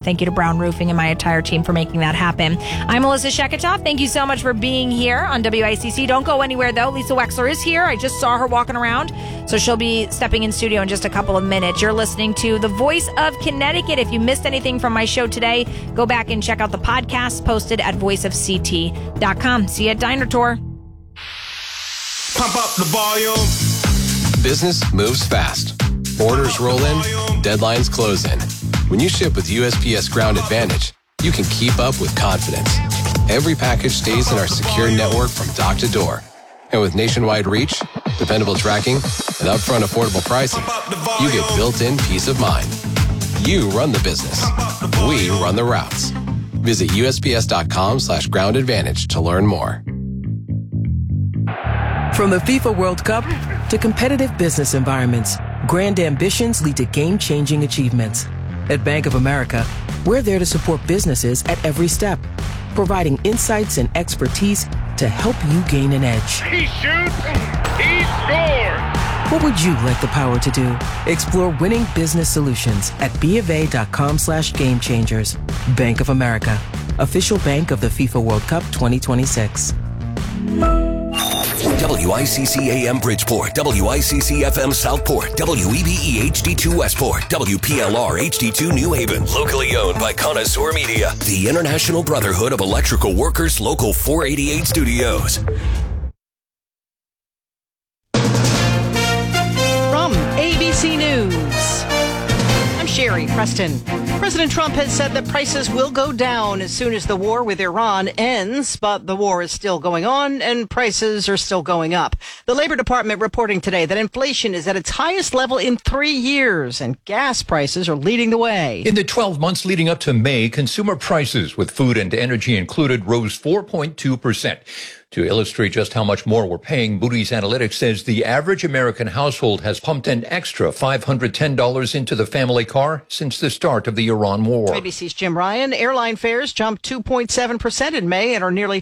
Thank you to Brown Roofing and my entire team for making that happen. I'm Melissa Sheketoff. Thank you so much for being here on WICC. Don't go anywhere, though. Lisa Wexler is here. I just saw her walking around, so she'll be stepping in studio in just a couple of minutes. You're listening to The Voice of Connecticut. If you missed anything from my show today, go back and check out the podcast posted at voiceofct.com. See you at Diner Tour. Pump up the volume. Business moves fast. Orders roll in, deadlines close in. When you ship with USPS Ground Advantage, you can keep up with confidence. Every package stays in our secure network from dock to door. And with nationwide reach, dependable tracking, and upfront affordable pricing, you get built-in peace of mind. You run the business. We run the routes. Visit USPS.com/Ground Advantage to learn more. From the FIFA World Cup to competitive business environments, grand ambitions lead to game-changing achievements. At Bank of America, we're there to support businesses at every step, providing insights and expertise to help you gain an edge. He shoots, he scores! What would you like the power to do? Explore winning business solutions at BofA.com/gamechangers. Bank of America, official bank of the FIFA World Cup 2026. WICC AM Bridgeport, WICC FM Southport, WEBE HD2 Westport, WPLR HD2 New Haven. Locally owned by Connoisseur Media, the International Brotherhood of Electrical Workers, Local 488 Studios. From ABC News, I'm Sherry Preston. President Trump has said that prices will go down as soon as the war with Iran ends, but the war is still going on and prices are still going up. The Labor Department reporting today that inflation is at its highest level in 3 years and gas prices are leading the way. In the 12 months leading up to May, consumer prices with food and energy included rose 4.2%. To illustrate just how much more we're paying, Moody's Analytics says the average American household has pumped an extra $510 into the family car since the start of the Iran war. ABC's Jim Ryan. Airline fares jumped 2.7% in May and are nearly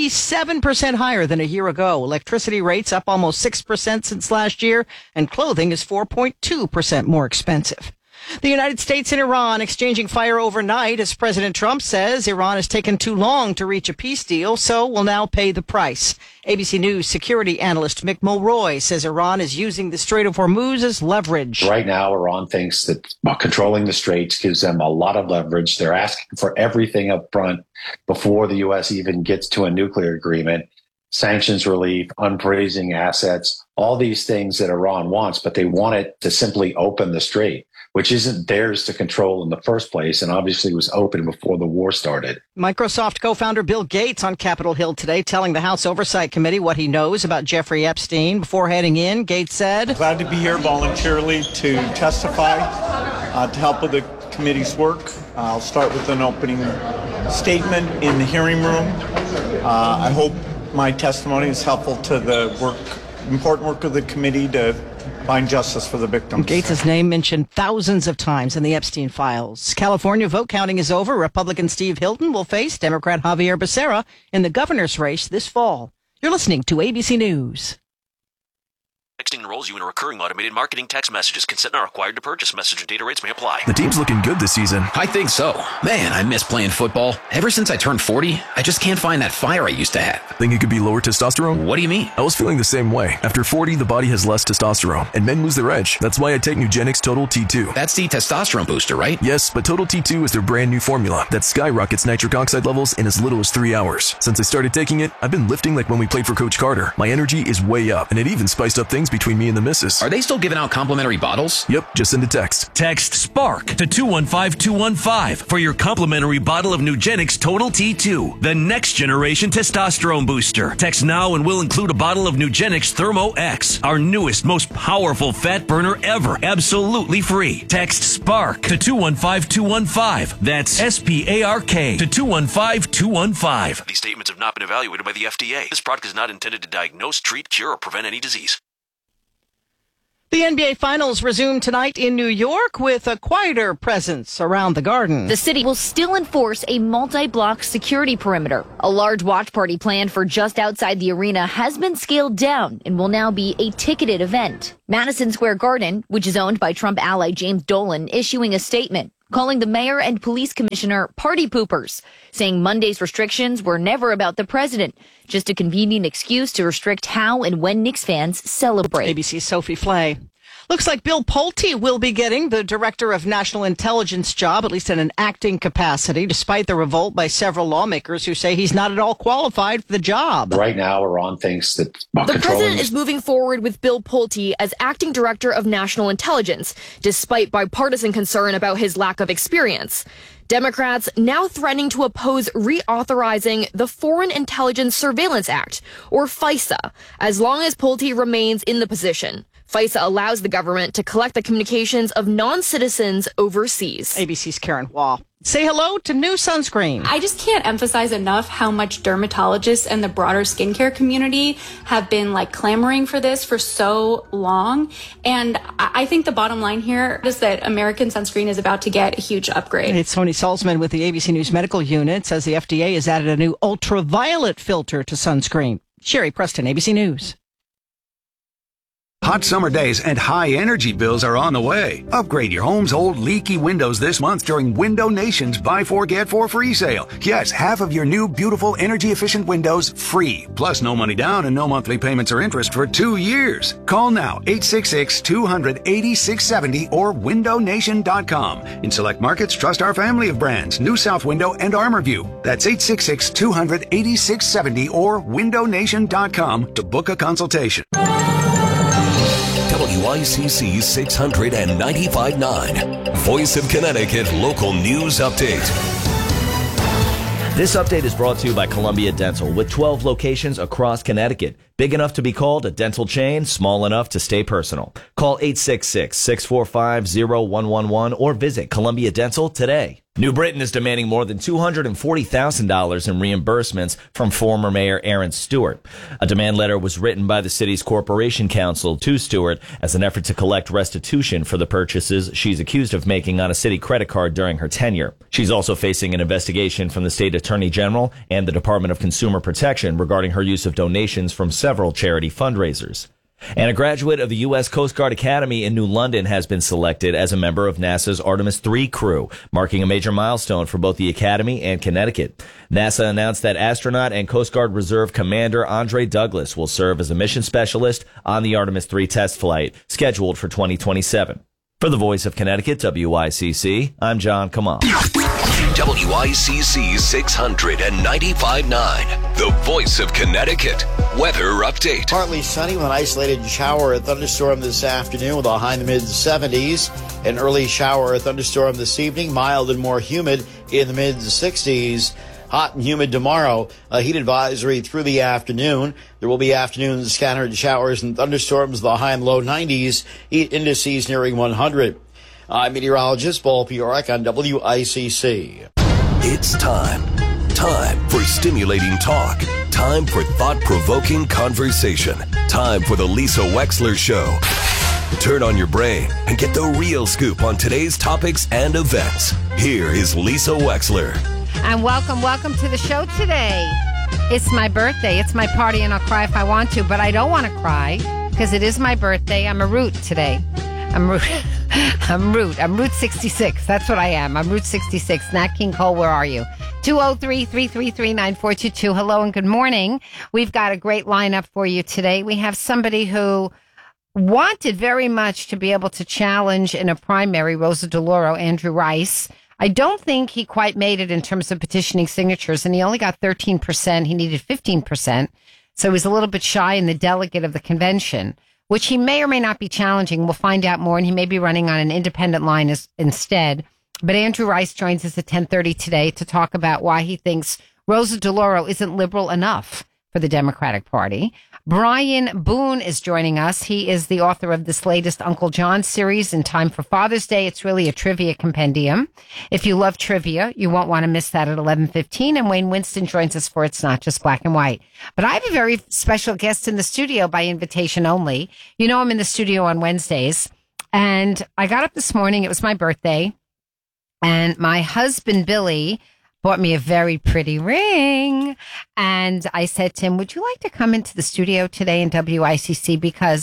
27% higher than a year ago. Electricity rates up almost 6% since last year, and clothing is 4.2% more expensive. The United States and Iran exchanging fire overnight as President Trump says Iran has taken too long to reach a peace deal, so will now pay the price. ABC News security analyst Mick Mulroy says Iran is using the Strait of Hormuz as leverage. Right now, Iran thinks that controlling the straits gives them a lot of leverage. They're asking for everything up front before the U.S. even gets to a nuclear agreement. Sanctions relief, unfreezing assets, all these things that Iran wants, but they want it to simply open the strait, which isn't theirs to control in the first place and obviously was open before the war started. Microsoft co-founder Bill Gates on Capitol Hill today telling the House Oversight Committee what he knows about Jeffrey Epstein. Before heading in, Gates said, "Glad to be here voluntarily to testify, to help with the committee's work. I'll start with an opening statement in the hearing room. I hope my testimony is helpful to the important work of the committee to find justice for the victims." Gates' name mentioned thousands of times in the Epstein files. California vote counting is over. Republican Steve Hilton will face Democrat Javier Becerra in the governor's race this fall. You're listening to ABC News. Texting enrolls you in a recurring automated marketing text messages. Consent not required to purchase. Message and data rates may apply. The team's looking good this season. I think so. Man, I miss playing football. Ever since I turned 40, I just can't find that fire I used to have. Think it could be lower testosterone? What do you mean? I was feeling the same way. After 40, the body has less testosterone, and men lose their edge. That's why I take Nugenix Total T2. That's the testosterone booster, right? Yes, but Total T2 is their brand new formula that skyrockets nitric oxide levels in as little as 3 hours. Since I started taking it, I've been lifting like when we played for Coach Carter. My energy is way up, and it even spiced up things between me and the missus. Are they still giving out complimentary bottles? Yep, just send a text. Text SPARK to 215-215 for your complimentary bottle of Nugenix Total T2, the next generation testosterone booster. Text now and we'll include a bottle of Nugenix Thermo X, our newest, most powerful fat burner ever, absolutely free. Text SPARK to 215-215. That's SPARK to 215-215. These statements have not been evaluated by the FDA. This product is not intended to diagnose, treat, cure, or prevent any disease. The NBA Finals resume tonight in New York with a quieter presence around the Garden. The city will still enforce a multi-block security perimeter. A large watch party planned for just outside the arena has been scaled down and will now be a ticketed event. Madison Square Garden, which is owned by Trump ally James Dolan, issuing a statement. calling the mayor and police commissioner party poopers, saying Monday's restrictions were never about the president, just a convenient excuse to restrict how and when Knicks fans celebrate. ABC's Sophie Flay. Looks like Bill Pulte will be getting the Director of National Intelligence job, at least in an acting capacity, despite the revolt by several lawmakers who say he's not at all qualified for the job. Right now, Iran thinks that the president is moving forward with Bill Pulte as acting Director of National Intelligence, despite bipartisan concern about his lack of experience. Democrats now threatening to oppose reauthorizing the Foreign Intelligence Surveillance Act, or FISA, as long as Pulte remains in the position. FISA allows the government to collect the communications of non-citizens overseas. ABC's Karen Waugh. Say hello to new sunscreen. I just can't emphasize enough how much dermatologists and the broader skincare community have been clamoring for this for so long. And I think the bottom line here is that American sunscreen is about to get a huge upgrade. It's Tony Salzman with the ABC News Medical Unit. Says the FDA has added a new ultraviolet filter to sunscreen. Sherry Preston, ABC News. Hot summer days and high energy bills are on the way. Upgrade your home's old leaky windows this month during Window Nation's Buy 4 Get 4 free sale. Yes, half of your new beautiful energy efficient windows free. Plus no money down and no monthly payments or interest for 2 years. Call now 866-200-8670 or windownation.com. In select markets, trust our family of brands, New South Window and ArmorView. That's 866-200-8670 or windownation.com to book a consultation. WICC 695.9, Voice of Connecticut Local News Update. This update is brought to you by Columbia Dental, with 12 locations across Connecticut. Big enough to be called a dental chain, small enough to stay personal. Call 866-645-0111 or visit Columbia Dental today. New Britain is demanding more than $240,000 in reimbursements from former Mayor Aaron Stewart. A demand letter was written by the city's Corporation Council to Stewart as an effort to collect restitution for the purchases she's accused of making on a city credit card during her tenure. She's also facing an investigation from the state attorney general and the Department of Consumer Protection regarding her use of donations from several charity fundraisers. And a graduate of the U.S. Coast Guard Academy in New London has been selected as a member of NASA's Artemis III crew, marking a major milestone for both the Academy and Connecticut. NASA announced that astronaut and Coast Guard Reserve Commander Andre Douglas will serve as a mission specialist on the Artemis III test flight, scheduled for 2027. For the Voice of Connecticut, WICC, I'm John Kamal. WICC 695.9, the Voice of Connecticut. Weather update. Partly sunny with an isolated shower or thunderstorm this afternoon with a high in the mid-70s. An early shower or thunderstorm this evening, mild and more humid in the mid-60s. Hot and humid tomorrow, a heat advisory through the afternoon. There will be afternoon scattered showers and thunderstorms, the high and low 90s, heat indices nearing 100. I'm meteorologist Paul Piorek on WICC. It's time for stimulating talk. Time for thought-provoking conversation. Time for the Lisa Wexler Show. Turn on your brain and get the real scoop on today's topics and events. Here is Lisa Wexler. And welcome to the show today. It's my birthday. It's my party, and I'll cry if I want to, but I don't want to cry because it is my birthday. I'm a root today. I'm Route 66. That's what I am. I'm Route 66. Nat King Cole, where are you? 203-333-9422. Hello and good morning. We've got a great lineup for you today. We have somebody who wanted very much to be able to challenge in a primary, Rosa DeLauro, Andrew Rice. I don't think he quite made it in terms of petitioning signatures, and he only got 13%. He needed 15%. So he was a little bit shy in the delegate of the convention, which he may or may not be challenging. We'll find out more, and he may be running on an independent line instead. But Andrew Rice joins us at 10:30 today to talk about why he thinks Rosa DeLauro isn't liberal enough for the Democratic Party. Brian Boone is joining us. He is the author of this latest Uncle John series in time for Father's Day. It's really a trivia compendium. If you love trivia, you won't want to miss that at 11:15. And Wayne Winston joins us for It's Not Just Black and White. But I have a very special guest in the studio by invitation only. You know, I'm in the studio on Wednesdays, and I got up this morning. It was my birthday, and my husband, Billy, bought me a very pretty ring. And I said to him, would you like to come into the studio today in WICC? Because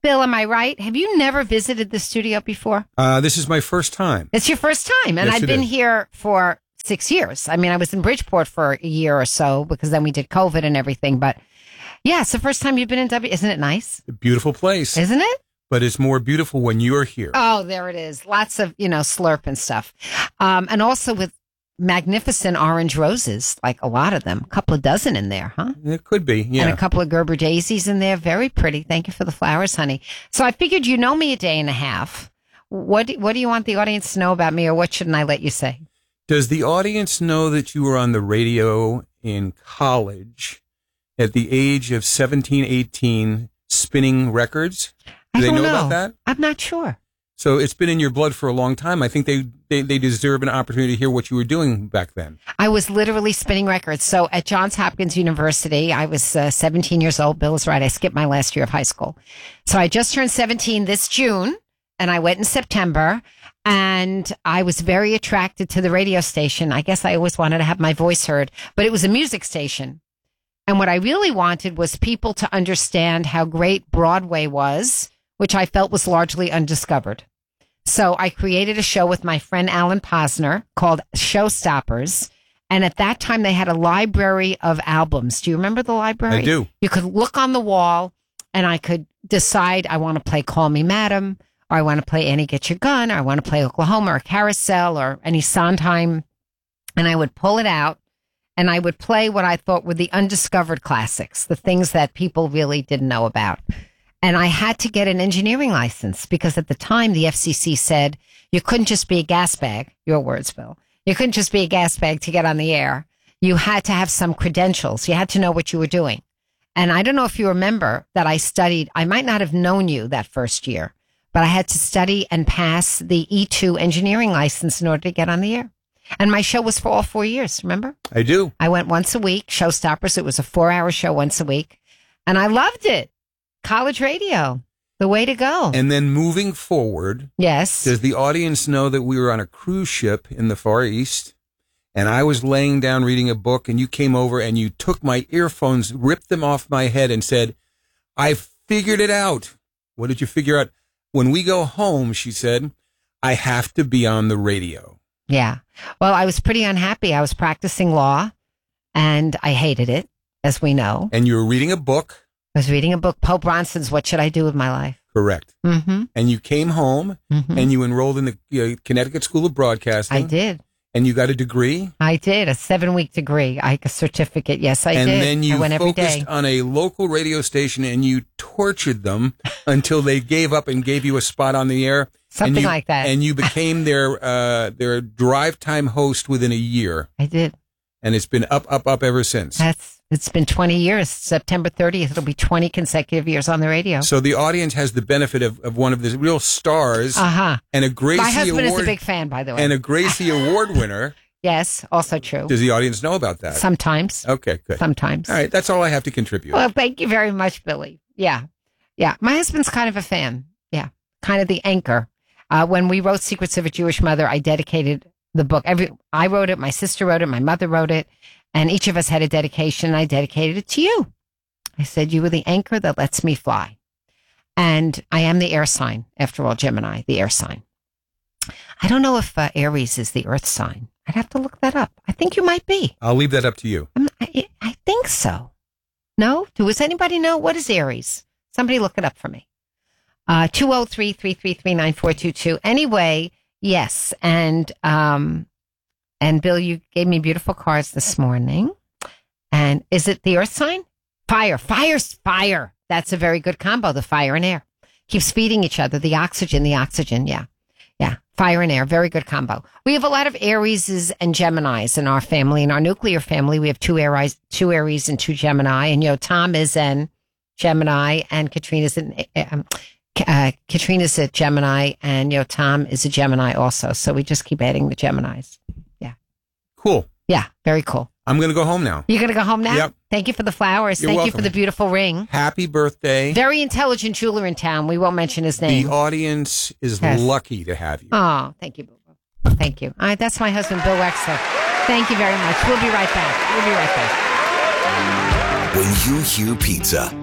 Bill, am I right? Have you never visited the studio before? This is my first time. It's your first time. And Yes, I've it been is. here for 6 years. I mean, I was in Bridgeport for a year or so because then we did COVID and everything. But yeah, it's the first time you've been in W. Isn't it nice? A beautiful place. Isn't it? But it's more beautiful when you're here. Oh, there it is. Lots of, slurp and stuff. And also with magnificent orange roses, like a lot of them. A couple of dozen in there, huh? It could be, yeah. And a couple of Gerber daisies in there. Very pretty. Thank you for the flowers, honey. So I figured you know me a day and a half. What do you want the audience to know about me, or what shouldn't I let you say? Does the audience know that you were on the radio in college at the age of 17, 18, spinning records? Do they know about that? I'm not sure. So it's been in your blood for a long time. I think they deserve an opportunity to hear what you were doing back then. I was literally spinning records. So at Johns Hopkins University, I was 17 years old. Bill is right. I skipped my last year of high school. So I just turned 17 this June, and I went in September, and I was very attracted to the radio station. I guess I always wanted to have my voice heard, but it was a music station. And what I really wanted was people to understand how great Broadway was, which I felt was largely undiscovered. So I created a show with my friend Alan Posner called Showstoppers. And at that time, they had a library of albums. Do you remember the library? I do. You could look on the wall, and I could decide I want to play Call Me Madam, or I want to play Annie Get Your Gun, or I want to play Oklahoma, or Carousel, or any Sondheim. And I would pull it out, and I would play what I thought were the undiscovered classics, the things that people really didn't know about. And I had to get an engineering license because at the time the FCC said you couldn't just be a gas bag, your words, Bill. You couldn't just be a gas bag to get on the air. You had to have some credentials. You had to know what you were doing. And I don't know if you remember that I studied, I might not have known you that first year, but I had to study and pass the E2 engineering license in order to get on the air. And my show was for all 4 years, remember? I do. I went once a week, Showstoppers. It was a 4-hour show once a week. And I loved it. College radio, the way to go. And then moving forward, yes. Does the audience know that we were on a cruise ship in the Far East, and I was laying down reading a book, and you came over and you took my earphones, ripped them off my head, and said, "I figured it out." What did you figure out? When we go home, she said, "I have to be on the radio." Yeah. Well, I was pretty unhappy. I was practicing law, and I hated it, as we know. And you were reading a book. I was reading a book, Poe Bronson's What Should I Do With My Life? Correct. Mm-hmm. And you came home and you enrolled in the Connecticut School of Broadcasting. I did. And you got a degree? I did, a 7-week degree, a certificate. Yes, I did. And then you I went every focused day. on a local radio station and you tortured them until they gave up and gave you a spot on the air. Something like that. And you became their drive time host within a year. I did. And it's been up ever since. It's been 20 years. September 30th, it'll be 20 consecutive years on the radio. So the audience has the benefit of one of the real stars. Uh-huh. And a Gracie My husband Award, is a big fan, by the way. And a Gracie Award winner. Yes, also true. Does the audience know about that? Sometimes. Okay, good. Sometimes. All right, that's all I have to contribute. Well, thank you very much, Billy. Yeah. Yeah. My husband's kind of a fan. Yeah. Kind of the anchor. When we wrote Secrets of a Jewish Mother, I dedicated the book. I wrote it, my sister wrote it, my mother wrote it, and each of us had a dedication, and I dedicated it to you. I said, you were the anchor that lets me fly. And I am the air sign, after all, Gemini, the air sign. I don't know if Aries is the earth sign. I'd have to look that up. I think you might be. I'll leave that up to you. I think so. No? Does anybody know? What is Aries? Somebody look it up for me. 203-333-9422. Anyway, yes. And Bill, you gave me beautiful cards this morning. And is it the earth sign? Fire. Fire's fire. That's a very good combo, the fire and air. Keeps feeding each other. The oxygen. Yeah. Yeah. Fire and air. Very good combo. We have a lot of Arieses and Geminis in our family. In our nuclear family, we have two Aries and 2 Gemini. And, Tom is an Gemini and Katrina's Katrina's a Gemini and, Tom is a Gemini also. So we just keep adding the Geminis. Yeah. Cool. Yeah. Very cool. I'm going to go home now. You're going to go home now? Yep. Thank you for the flowers. You're Thank welcome. you for the beautiful ring. Happy birthday. Very intelligent jeweler in town. We won't mention his name. The audience is Yes. lucky to have you. Oh, thank you, Boo Boo. Thank you. All right, that's my husband, Bill Wexler. Thank you very much. We'll be right back. When you hear pizza,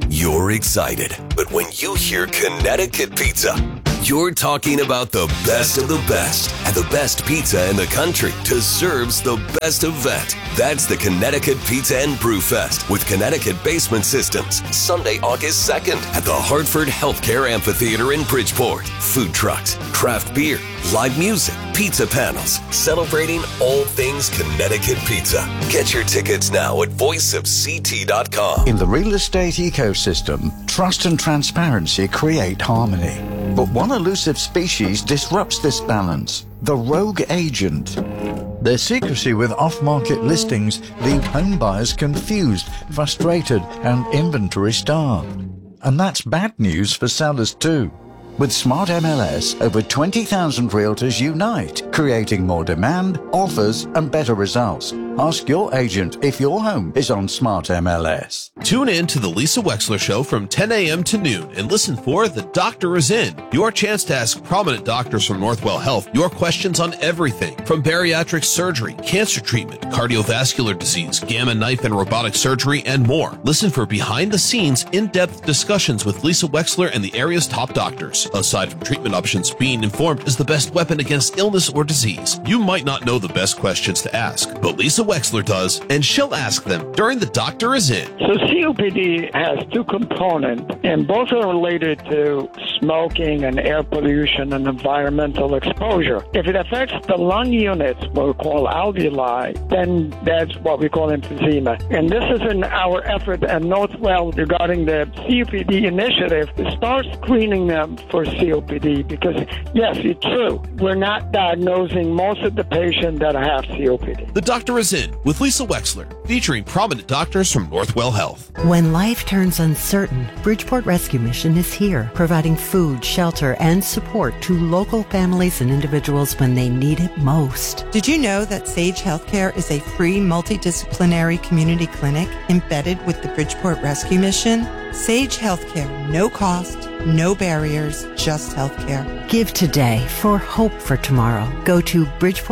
you're excited. But when you hear Connecticut pizza, you're talking about the best of the best. And the best pizza in the country deserves the best event. That's the Connecticut Pizza and Brew Fest with Connecticut Basement Systems. Sunday, August 2nd at the Hartford Healthcare Amphitheater in Bridgeport. Food trucks, craft beer, live music, pizza panels, celebrating all things Connecticut pizza. Get your tickets now at voiceofct.com. In the real estate ecosystem, trust and transparency create harmony. But one elusive species disrupts this balance: the rogue agent. Their secrecy with off-market listings leave home buyers confused, frustrated, and inventory starved. And that's bad news for sellers too. With Smart MLS, over 20,000 realtors unite, creating more demand, offers, and better results. Ask your agent if your home is on Smart MLS. Tune in to the Lisa Wexler Show from 10 a.m. to noon and listen for The Doctor is In, your chance to ask prominent doctors from Northwell Health your questions on everything from bariatric surgery, cancer treatment, cardiovascular disease, gamma knife and robotic surgery, and more. Listen for behind-the-scenes, in-depth discussions with Lisa Wexler and the area's top doctors. Aside from treatment options, being informed is the best weapon against illness or disease. You might not know the best questions to ask, but Lisa Wexler does, and she'll ask them during The Doctor is In. So COPD has two components, and both are related to smoking and air pollution and environmental exposure. If it affects the lung units, what we call alveoli, then that's what we call emphysema. And this is in our effort at Northwell regarding the COPD initiative to start screening them for COPD, because yes, it's true, we're not diagnosing most of the patients that have COPD. The Doctor is In with Lisa Wexler, featuring prominent doctors from Northwell Health. When life turns uncertain, Bridgeport Rescue Mission is here, providing food, shelter, and support to local families and individuals when they need it most. Did you know that Sage Healthcare is a free multidisciplinary community clinic embedded with the Bridgeport Rescue Mission? Sage Healthcare, no cost, no barriers, just healthcare. Give today for hope for tomorrow. Go to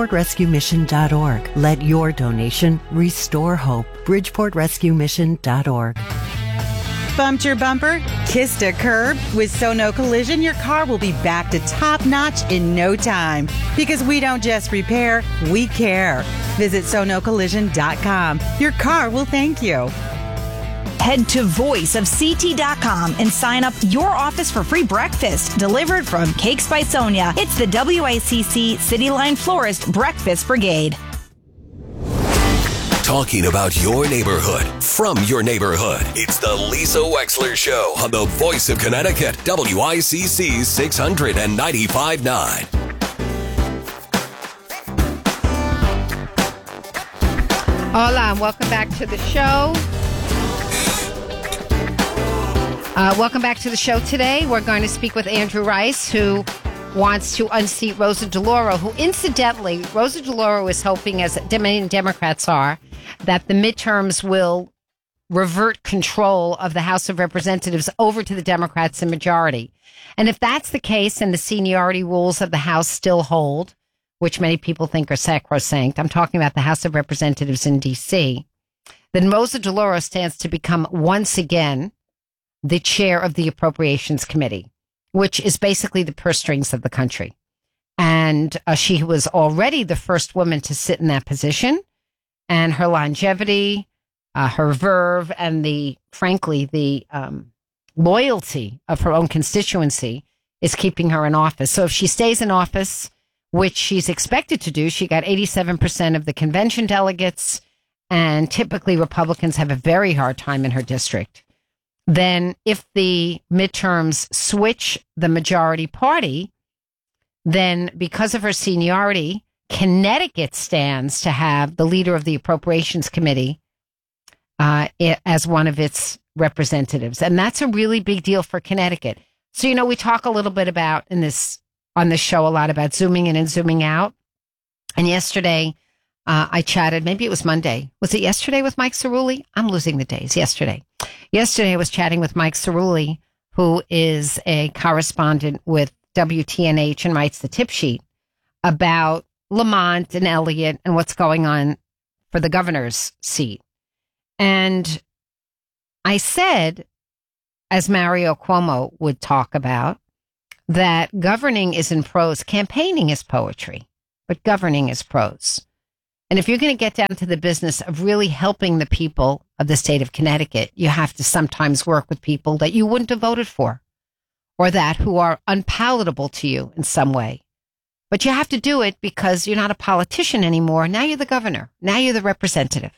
bridgeportrescuemission.org. Let your donation restore hope. bridgeportrescuemission.org. Bumped your bumper? Kissed a curb? With Sono Collision, your car will be back to top notch in no time. Because we don't just repair, we care. Visit sonocollision.com. Your car will thank you. Head to voiceofct.com and sign up your office for free breakfast delivered from Cakes by Sonia. It's the WICC City Line Florist Breakfast Brigade. Talking about your neighborhood, from your neighborhood. It's the Lisa Wexler Show on the Voice of Connecticut, WICC 695.9. Hola, and welcome back to the show. Welcome back to the show today. We're going to speak with Andrew Rice, who wants to unseat Rosa DeLauro, who incidentally, Rosa DeLauro is hoping, as many Democrats are, that the midterms will revert control of the House of Representatives over to the Democrats in majority. And if that's the case and the seniority rules of the House still hold, which many people think are sacrosanct, I'm talking about the House of Representatives in D.C., then Rosa DeLauro stands to become once again the chair of the Appropriations Committee, which is basically the purse strings of the country. And she was already the first woman to sit in that position. And her longevity, her verve, and frankly, the loyalty of her own constituency is keeping her in office. So if she stays in office, which she's expected to do, she got 87% of the convention delegates, and typically Republicans have a very hard time in her district. Then if the midterms switch the majority party, then because of her seniority, Connecticut stands to have the leader of the Appropriations Committee as one of its representatives. And that's a really big deal for Connecticut. So, we talk a little bit about on this show a lot about zooming in and zooming out. And yesterday, I chatted, maybe it was Monday. Was it yesterday with Mike Cerulli? I'm losing the days. Yesterday I was chatting with Mike Cerulli, who is a correspondent with WTNH and writes the tip sheet about Lamont and Elliott and what's going on for the governor's seat. And I said, as Mario Cuomo would talk about, that governing is in prose. Campaigning is poetry, but governing is prose. And if you're going to get down to the business of really helping the people of the state of Connecticut, you have to sometimes work with people that you wouldn't have voted for or that who are unpalatable to you in some way. But you have to do it because you're not a politician anymore. Now you're the governor. Now you're the representative.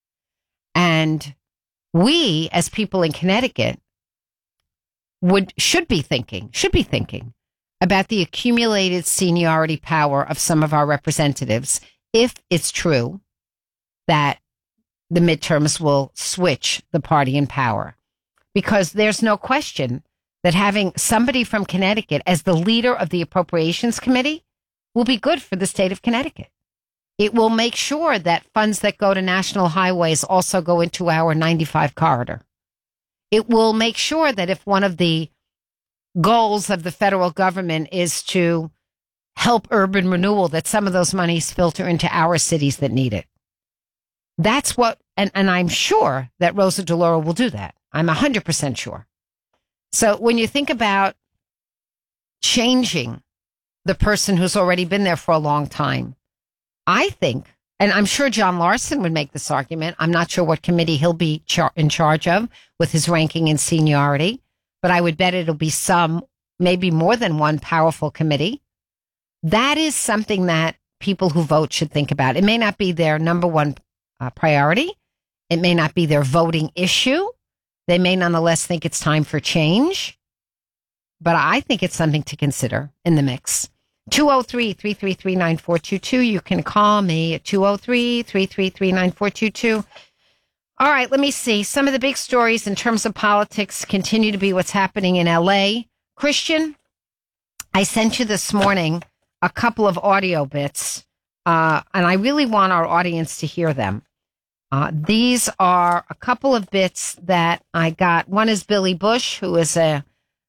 And we, as people in Connecticut, should be thinking about the accumulated seniority power of some of our representatives if it's true that the midterms will switch the party in power. Because there's no question that having somebody from Connecticut as the leader of the Appropriations Committee will be good for the state of Connecticut. It will make sure that funds that go to national highways also go into our 95 corridor. It will make sure that if one of the goals of the federal government is to help urban renewal, that some of those monies filter into our cities that need it. That's what, and I'm sure that Rosa DeLauro will do that. I'm 100% sure. So when you think about changing the person who's already been there for a long time, I think, and I'm sure John Larson would make this argument. I'm not sure what committee he'll be in charge of with his ranking and seniority, but I would bet it'll be some, maybe more than one powerful committee. That is something that people who vote should think about. It may not be their number one priority. It may not be their voting issue. They may nonetheless think it's time for change. But I think it's something to consider in the mix. 203-333-9422. You can call me at 203-333-9422. All right, let me see. Some of the big stories in terms of politics continue to be what's happening in L.A. Christian, I sent you this morning a couple of audio bits, and I really want our audience to hear them. These are a couple of bits that I got. One is Billy Bush, who is a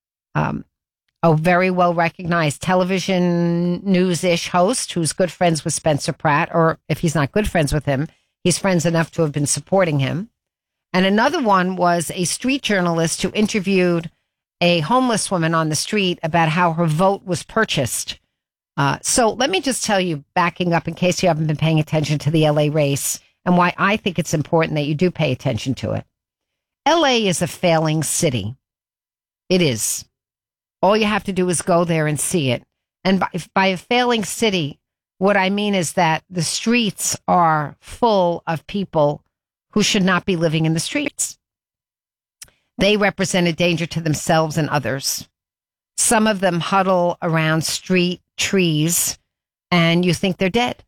very well-recognized television news-ish host who's good friends with Spencer Pratt, or if he's not good friends with him, he's friends enough to have been supporting him. And another one was a street journalist who interviewed a homeless woman on the street about how her vote was purchased. So let me just tell you, backing up in case you haven't been paying attention to the LA race and why I think it's important that you do pay attention to it. LA is a failing city. It is. All you have to do is go there and see it. And by a failing city, what I mean is that the streets are full of people who should not be living in the streets. They represent a danger to themselves and others. Some of them huddle around street trees, and you think they're dead.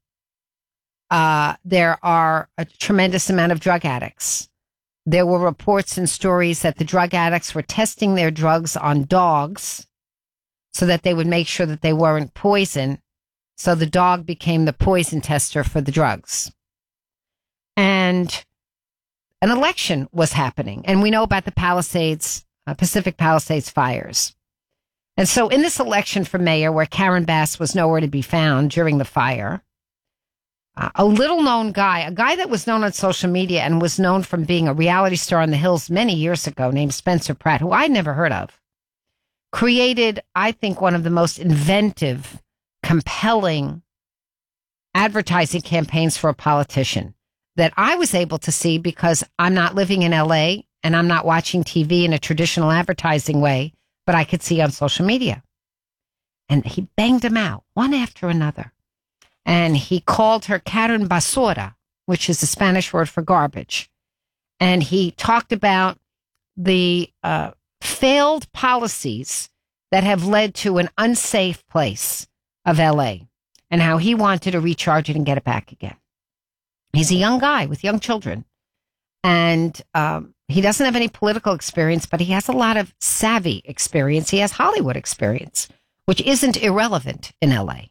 There are a tremendous amount of drug addicts. There were reports and stories that the drug addicts were testing their drugs on dogs so that they would make sure that they weren't poison. So the dog became the poison tester for the drugs. And an election was happening. And we know about the Palisades, Pacific Palisades fires. And so in this election for mayor, where Karen Bass was nowhere to be found during the fire, a little known guy, a guy that was known on social media and was known from being a reality star on the Hills many years ago, named Spencer Pratt, who I'd never heard of, created, I think, one of the most inventive, compelling advertising campaigns for a politician that I was able to see because I'm not living in LA and I'm not watching TV in a traditional advertising way, but I could see on social media. And he banged them out one after another. And he called her Karen Basura, which is the Spanish word for garbage. And he talked about the failed policies that have led to an unsafe place of LA and how he wanted to recharge it and get it back again. He's a young guy with young children. And he doesn't have any political experience, but he has a lot of savvy experience. He has Hollywood experience, which isn't irrelevant in LA.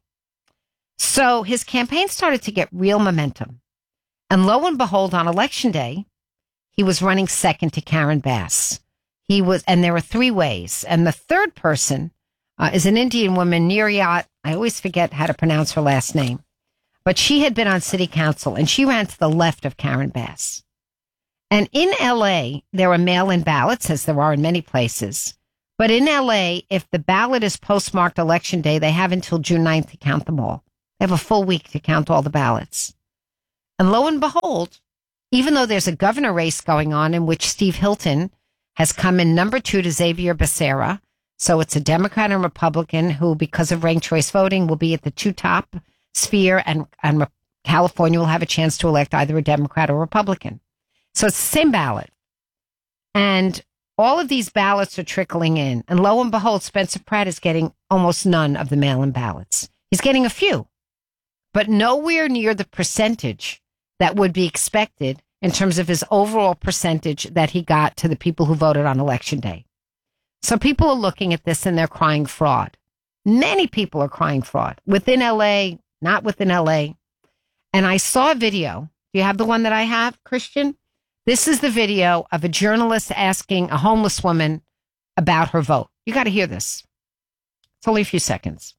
So his campaign started to get real momentum. And lo and behold, on election day, he was running second to Karen Bass. And there were three ways. And the third person is an Indian woman, Niriyat. I always forget how to pronounce her last name. But she had been on city council and she ran to the left of Karen Bass. And in LA, there are mail-in ballots, as there are in many places. But in LA, if the ballot is postmarked Election Day, they have until June 9th to count them all. They have a full week to count all the ballots. And lo and behold, even though there's a governor race going on in which Steve Hilton has come in number 2 to Xavier Becerra, so it's a Democrat and Republican who, because of ranked choice voting, will be at the 2 top sphere, and California will have a chance to elect either a Democrat or Republican. So it's the same ballot. And all of these ballots are trickling in. And lo and behold, Spencer Pratt is getting almost none of the mail-in ballots. He's getting a few, but nowhere near the percentage that would be expected in terms of his overall percentage that he got to the people who voted on Election Day. So people are looking at this and they're crying fraud. Many people are crying fraud within LA, not within LA. And I saw a video. Do you have the one that I have, Christian? This is the video of a journalist asking a homeless woman about her vote. You got to hear this. It's only a few seconds.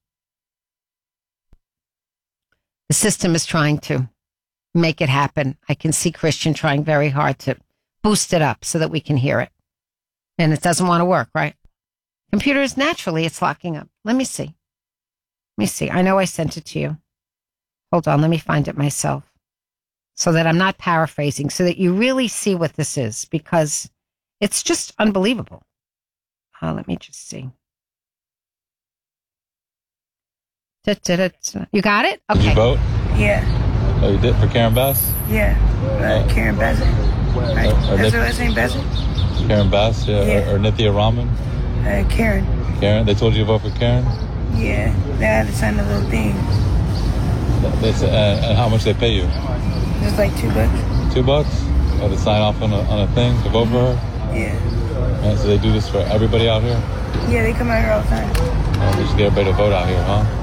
The system is trying to make it happen. I can see Christian trying very hard to boost it up so that we can hear it. And it doesn't want to work, right? Computers, naturally, it's locking up. Let me see. I know I sent it to you. Hold on, let me find it myself so that I'm not paraphrasing, so that you really see what this is, because it's just unbelievable. Let me just see. You got it? Okay. Did you vote? Yeah. Oh, you did for Karen Bass? Yeah. Karen Bassett. Right. That's her last name, Bassett? Karen Bass, yeah. Or Nithya Raman? Karen. Karen? They told you to vote for Karen? Yeah. They had to sign a little thing. And how much they pay you? It was like $2. $2? You had to sign off on a thing to vote for her? Yeah. And so they do this for everybody out here? Yeah, they come out here all the time. They just get everybody to vote out here, huh?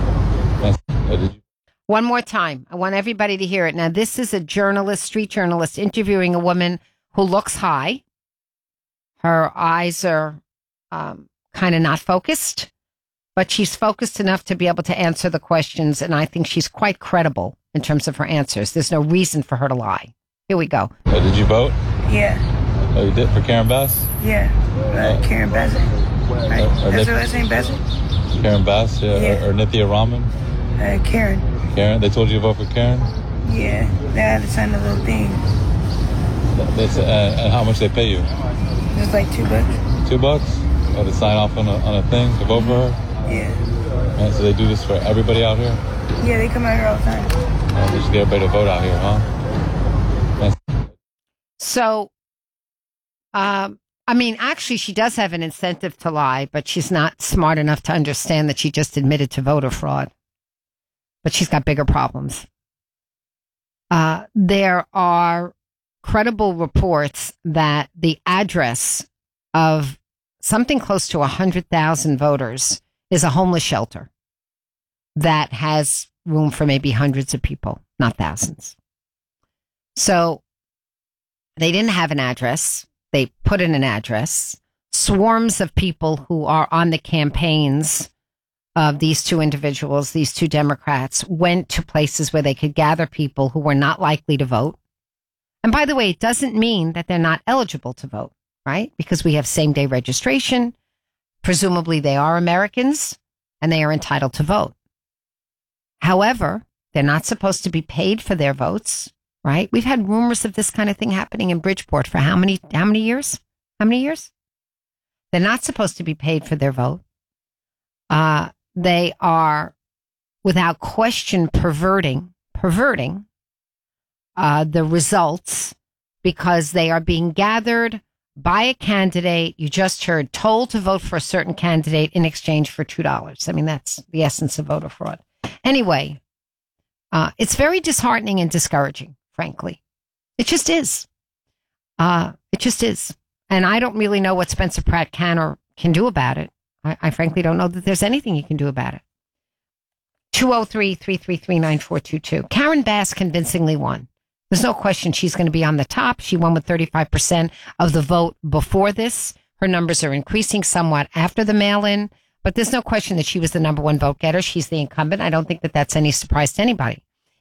One more time. I want everybody to hear it. Now, this is a journalist, street journalist, interviewing a woman who looks high. Her eyes are kind of not focused, but she's focused enough to be able to answer the questions, and I think she's quite credible in terms of her answers. There's no reason for her to lie. Here we go. Did you vote? Yeah. Oh, you did for Karen Bass? Yeah. Karen Bassett. Right. That's her last name, Bassett? Karen Bass, yeah. Or Nithya Raman? Karen. Karen? They told you to vote for Karen? Yeah. They had to sign a little thing. And how much they pay you? It was like $2. $2? You had to sign off on a thing to vote for her? Yeah. And so they do this for everybody out here? Yeah, they come out here all the time. They just get everybody to vote out here, huh? So, actually, she does have an incentive to lie, but she's not smart enough to understand that she just admitted to voter fraud. But she's got bigger problems. There are credible reports that the address of something close to 100,000 voters is a homeless shelter that has room for maybe hundreds of people, not thousands. So they didn't have an address. They put in an address. Swarms of people who are on the campaigns of these two individuals, these two Democrats, went to places where they could gather people who were not likely to vote. And by the way, it doesn't mean that they're not eligible to vote, right? Because we have same-day registration. Presumably they are Americans and they are entitled to vote. However, they're not supposed to be paid for their votes, right? We've had rumors of this kind of thing happening in Bridgeport for how many years? How many years? They're not supposed to be paid for their vote. They are, without question, perverting the results because they are being gathered by a candidate, you just heard, told to vote for a certain candidate in exchange for $2. I mean, that's the essence of voter fraud. Anyway, it's very disheartening and discouraging, frankly. It just is. It just is. And I don't really know what Spencer Pratt can or can do about it. I frankly don't know that there's anything you can do about it. 203-333-9422. Karen Bass convincingly won. There's no question she's going to be on the top. She won with 35% of the vote before this. Her numbers are increasing somewhat after the mail-in, but there's no question that she was the number one vote getter. She's the incumbent. I don't think that that's any surprise to anybody.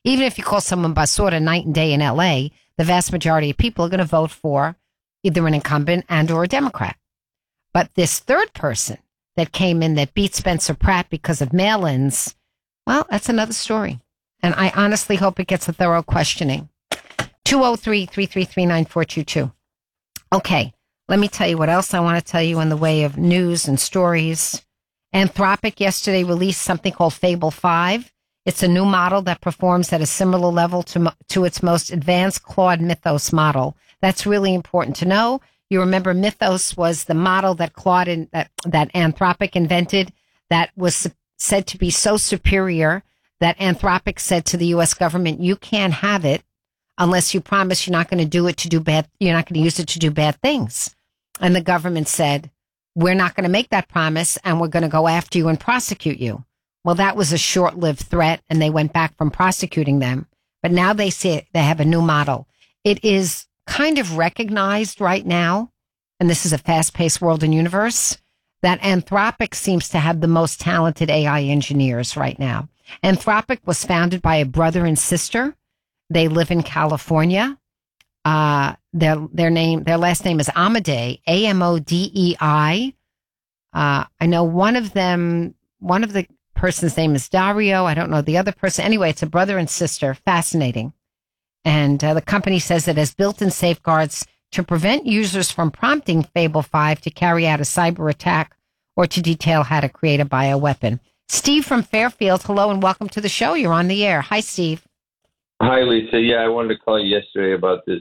Even if you call someone basura night and day in LA, the vast majority of people are going to vote for either an incumbent and or a Democrat. But this third person that came in that beat Spencer Pratt because of mail-ins, well, that's another story. And I honestly hope it gets a thorough questioning. 203-333-9422. Okay, let me tell you what else I want to tell you in the way of news and stories. Anthropic yesterday released something called Fable 5. It's a new model that performs at a similar level to its most advanced Claude Mythos model. That's really important to know. You remember Mythos was the model that that Anthropic invented that was said to be so superior that Anthropic said to the U.S. government, you can't have it unless you promise you're not going to do it to do bad, you're not going to use it to do bad things. And the government said, we're not going to make that promise and we're going to go after you and prosecute you. Well, that was a short-lived threat and they went back from prosecuting them. But now they say they have a new model. It is kind of recognized right now, and this is a fast-paced world and universe, that Anthropic seems to have the most talented AI engineers right now. Anthropic was founded by a brother and sister. They live in California. Their last name is Amodei, Amodei. I know one of the person's name is Dario. I don't know the other person. Anyway, it's a brother and sister. Fascinating. And the company says it has built-in safeguards to prevent users from prompting Fable 5 to carry out a cyber attack or to detail how to create a bioweapon. Steve from Fairfield, hello and welcome to the show. You're on the air. Hi, Steve. Hi, Lisa. Yeah, I wanted to call you yesterday about this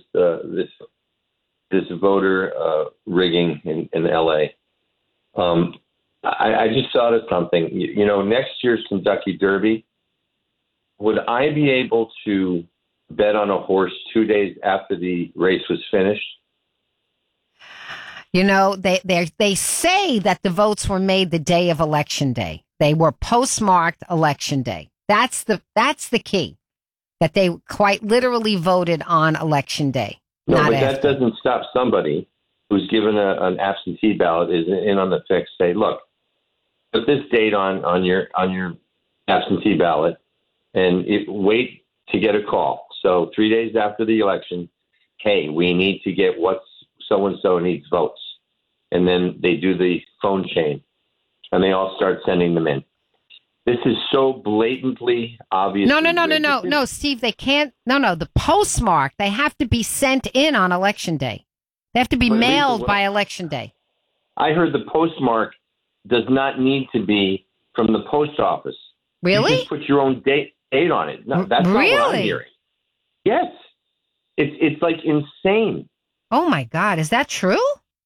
voter rigging in L.A. I just thought of something. You know, next year's Kentucky Derby, would I be able to bet on a horse 2 days after the race was finished? You know, they say that the votes were made the day of Election Day. They were postmarked Election Day. That's the key, that they quite literally voted on Election Day. No, but that doesn't stop somebody who's given an absentee ballot is in on the fix. Say, look, put this date on your absentee ballot, and wait to get a call. So 3 days after the election, hey, we need to get what so and so needs votes, and then they do the phone chain, and they all start sending them in. This is so blatantly obvious. No, Steve, they can't. No, the postmark, they have to be sent in on Election Day. They have to be mailed by Election Day. I heard the postmark does not need to be from the post office. Really? You just put your own date on it. No, that's really? not what I'm hearing. Yes. It's like insane. Oh, my God. Is that true?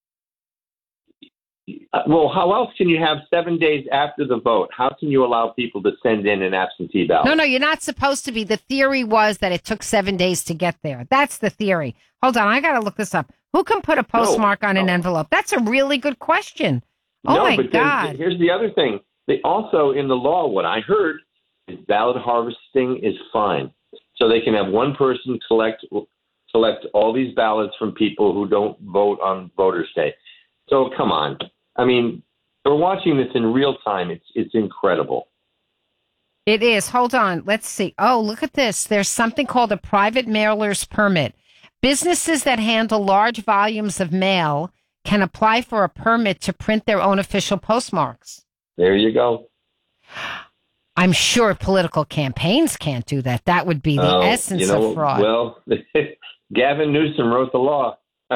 Well, how else can you have 7 days after the vote? How can you allow people to send in an absentee ballot? No, you're not supposed to be. The theory was that it took 7 days to get there. That's the theory. Hold on. I got to look this up. Who can put a postmark on an envelope? That's a really good question. Oh, my God. Here's the other thing. They also, in the law, what I heard is ballot harvesting is fine. So they can have one person collect all these ballots from people who don't vote on Voters' Day. So come on. I mean, we're watching this in real time. It's incredible. It is. Hold on. Let's see. Oh, look at this. There's something called a private mailer's permit. Businesses that handle large volumes of mail can apply for a permit to print their own official postmarks. There you go. I'm sure political campaigns can't do that. That would be the essence of fraud. Well, Gavin Newsom wrote the law.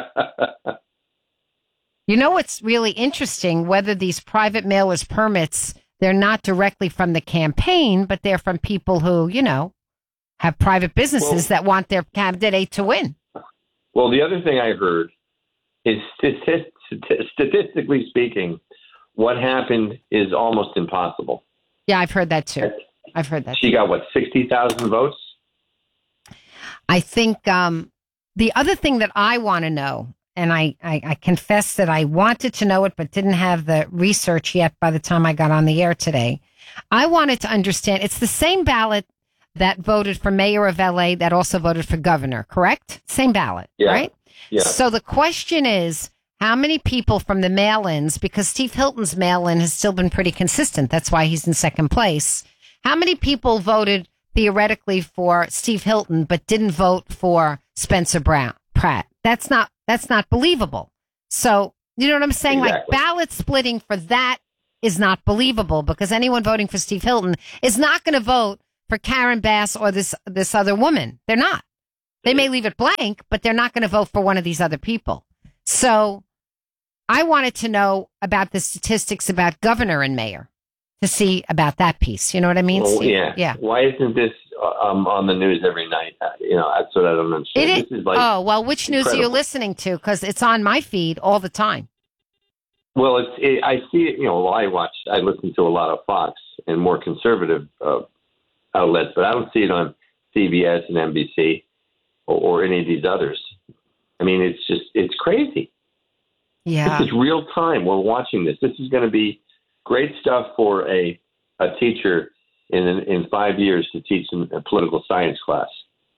You know what's really interesting? Whether these private mailers permits, they're not directly from the campaign, but they're from people who, have private businesses that want their candidate to win. Well, the other thing I heard is statistically speaking, what happened is almost impossible. Yeah, I've heard that too. She got, 60,000 votes? I think the other thing that I want to know, and I confess that I wanted to know it but didn't have the research yet by the time I got on the air today. I wanted to understand, it's the same ballot that voted for mayor of LA that also voted for governor, correct? Same ballot, right? Yeah. So the question is, how many people from the mail-ins, because Steve Hilton's mail-in has still been pretty consistent, that's why he's in second place. How many people voted theoretically for Steve Hilton, but didn't vote for Spencer Pratt. That's not believable. So, you know what I'm saying? Exactly. Like, ballot splitting for that is not believable, because anyone voting for Steve Hilton is not going to vote for Karen Bass or this other woman. They're not. They may leave it blank, but they're not going to vote for one of these other people. So I wanted to know about the statistics about governor and mayor to see about that piece. You know what I mean? Well, Steve? yeah. Why isn't this on the news every night? That's what I don't understand. This is like which news are you listening to? Because it's on my feed all the time. Well, I see it. I listen to a lot of Fox and more conservative outlets, but I don't see it on CBS and NBC or any of these others. I mean, it's crazy. Yeah, this is real time. We're watching this. This is going to be great stuff for a teacher in 5 years to teach in a political science class.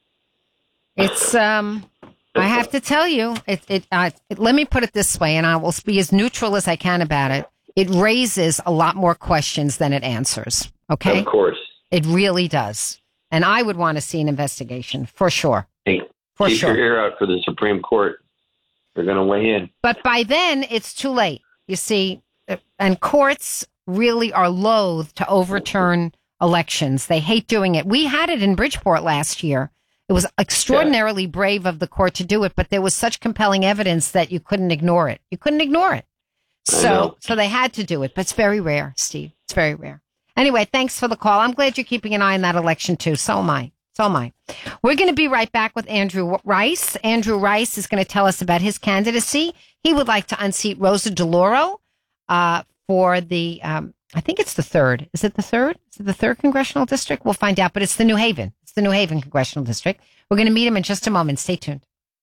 It's I have to tell you, let me put it this way, and I will be as neutral as I can about it. It raises a lot more questions than it answers. Okay, of course, it really does, and I would want to see an investigation for sure. Hey, keep your ear out for the Supreme Court. They're going to weigh in, but by then it's too late. You see, and courts really are loath to overturn elections. They hate doing it. We had it in Bridgeport last year. It was extraordinarily brave of the court to do it, but there was such compelling evidence that you couldn't ignore it. So they had to do it, but it's very rare, Steve. It's very rare. Anyway, thanks for the call. I'm glad you're keeping an eye on that election too. So am I. We're going to be right back with Andrew Rice. Andrew Rice is going to tell us about his candidacy. He would like to unseat Rosa DeLauro for the, I think it's the third. Is it the third? Is it the third congressional district? We'll find out, but it's the New Haven. It's the New Haven congressional district. We're going to meet him in just a moment. Stay tuned.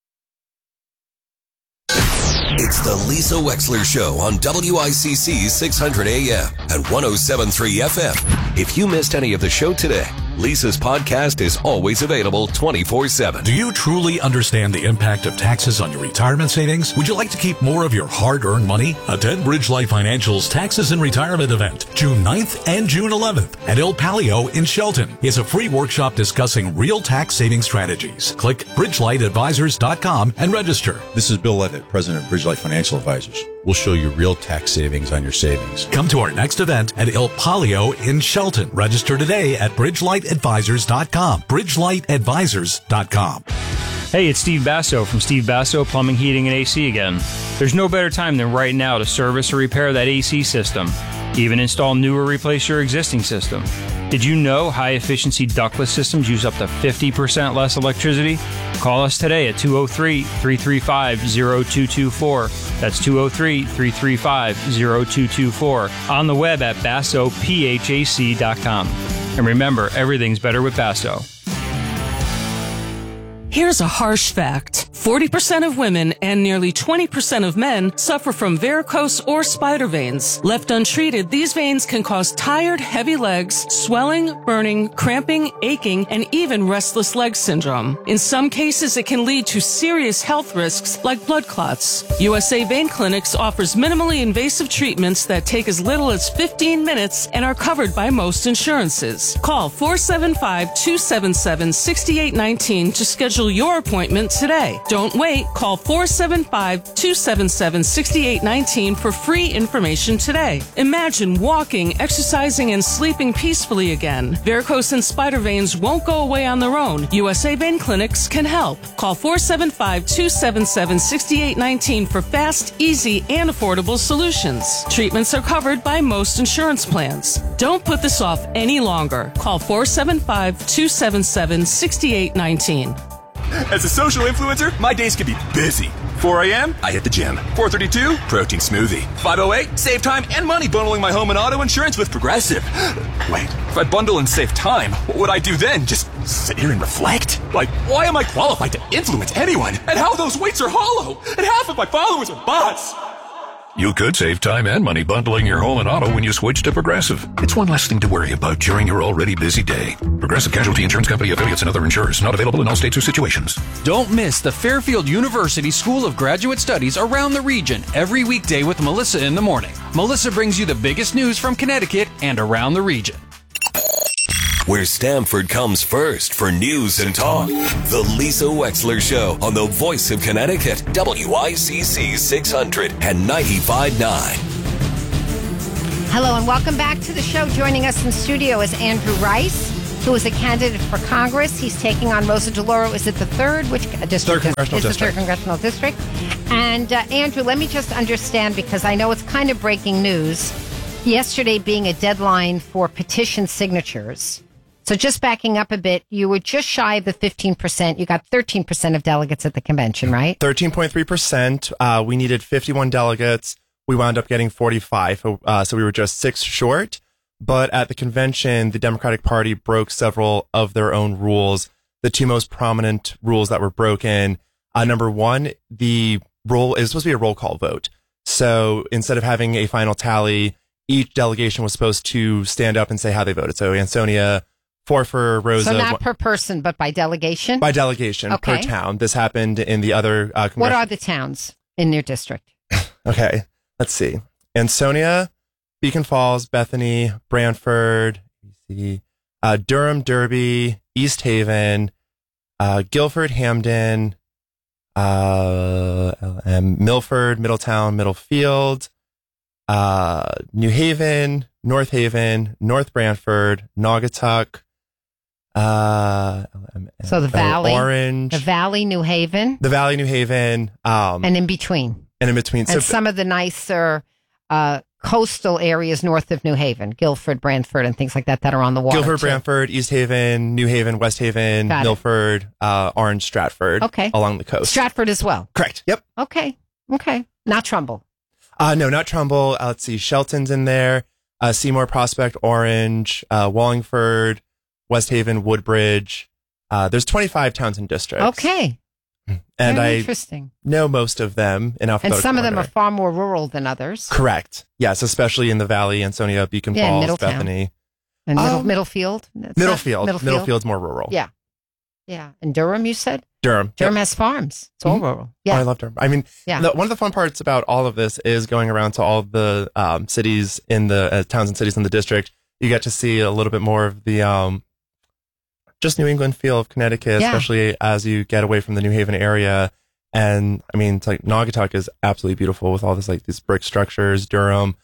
It's the Lisa Wexler Show on WICC 600 AM and 107.3 FM. If you missed any of the show today, Lisa's podcast is always available 24/7. Do you truly understand the impact of taxes on your retirement savings? Would you like to keep more of your hard-earned money? Attend Bridgelight Financial's Taxes and Retirement event, June 9th and June 11th at El Palio in Shelton. It's a free workshop discussing real tax saving strategies. Click BridgelightAdvisors.com and register. This is Bill Levitt, President of Bridgelight Financial Advisors. We'll show you real tax savings on your savings. Come to our next event at El Palio in Shelton. Register today at BridgelightAdvisors.com. BridgelightAdvisors.com. Hey, it's Steve Basso from Steve Basso Plumbing, Heating, and AC again. There's no better time than right now to service or repair that AC system. Even install new or replace your existing system. Did you know high-efficiency ductless systems use up to 50% less electricity? Call us today at 203-335-0224. That's 203-335-0224. On the web at BassoPHAC.com. And remember, everything's better with Basso. Here's a harsh fact. 40% of women and nearly 20% of men suffer from varicose or spider veins. Left untreated, these veins can cause tired, heavy legs, swelling, burning, cramping, aching, and even restless leg syndrome. In some cases, it can lead to serious health risks like blood clots. USA Vein Clinics offers minimally invasive treatments that take as little as 15 minutes and are covered by most insurances. Call 475-277-6819 to schedule your appointment today. Don't wait. Call 475-277-6819 for free information today. Imagine walking, exercising, and sleeping peacefully again. Varicose and spider veins won't go away on their own. USA Vein Clinics can help. Call 475-277-6819 for fast, easy, and affordable solutions. Treatments are covered by most insurance plans. Don't put this off any longer. Call 475-277-6819. As a social influencer, my days can be busy. 4 a.m., I hit the gym. 4:32, protein smoothie. 5:08, save time and money bundling my home and auto insurance with Progressive. Wait, if I bundle and save time, what would I do then? Just sit here and reflect? Like, why am I qualified to influence anyone? And how those weights are hollow? And half of my followers are bots. You could save time and money bundling your home and auto when you switch to Progressive. It's one less thing to worry about during your already busy day. Progressive Casualty Insurance Company, affiliates, and other insurers. Not available in all states or situations. Don't miss the Fairfield University School of Graduate Studies around the region every weekday with Melissa in the morning. Melissa brings you the biggest news from Connecticut and around the region. where Stamford comes first for news and talk. The Lisa Wexler Show on the Voice of Connecticut, WICC 600 and 95.9. Hello and welcome back to the show. Joining us in studio is Andrew Rice, who is a candidate for Congress. He's taking on Rosa DeLauro. Is it the third? Which district? Third congressional district. It's the third congressional district. And Andrew, let me just understand, because I know it's kind of breaking news. Yesterday being a deadline for petition signatures. So just backing up a bit, you were just shy of the 15%. You got 13% of delegates at the convention, right? 13.3%. We needed 51 delegates. We wound up getting 45. So we were just 6 short. But at the convention, the Democratic Party broke several of their own rules. The two most prominent rules that were broken. Number one, the roll is supposed to be a roll call vote. So instead of having a final tally, each delegation was supposed to stand up and say how they voted. So Ansonia, for Rosa. So not per person, but by delegation? By delegation, per town. This happened in the other What are the towns in your district? Okay, let's see. Ansonia, Beacon Falls, Bethany, Brantford, Durham, Derby, East Haven, Guilford, Hamden, Milford, Middletown, Middlefield, New Haven, North Haven, North Brantford, Naugatuck, so the Valley, Orange, the Valley, New Haven, and in between, and so, some of the nicer coastal areas north of New Haven, Guilford, Brantford, and things like that are on the water. Guilford, Brantford, East Haven, New Haven, West Haven, Milford, Orange, Stratford. Okay, along the coast. Stratford as well. Correct. Yep. Okay. Not Trumbull. No, not Trumbull. Let's see. Shelton's in there. Seymour, Prospect, Orange, Wallingford, West Haven, Woodbridge. There's 25 towns and districts. Okay. And Very interesting. know most of them in alphabetical And some order. of them are far more rural than others. Correct. Yes, especially in the Valley, Ansonia, Beacon Falls, Middletown. Bethany. And Middlefield? Middlefield's more rural. Yeah. Yeah. And Durham, you said? Durham. Durham has farms. It's all rural. Yeah. Oh, I love Durham. I mean, Yeah. one of the fun parts about all of this is going around to all the cities in the towns and cities in the district. You get to see a little bit more of the just New England feel of Connecticut, especially as you get away from the New Haven area. And I mean, it's like Naugatuck is absolutely beautiful with all this, like these brick structures. Durham,